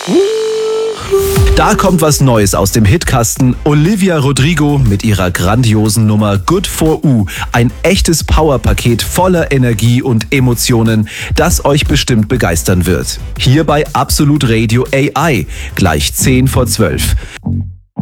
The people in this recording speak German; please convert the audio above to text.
Da kommt was Neues aus dem Hitkasten. Olivia Rodrigo mit ihrer grandiosen Nummer Good for U. Ein echtes Powerpaket voller Energie und Emotionen, das euch bestimmt begeistern wird. Hier bei Absolut Radio AI, gleich 10 vor 12.